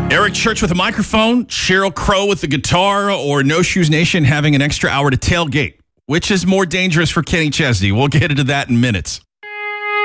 Eric Church with a microphone, Sheryl Crow with the guitar, or No Shoes Nation having an extra hour to tailgate. Which is more dangerous for Kenny Chesney? We'll get into that in minutes.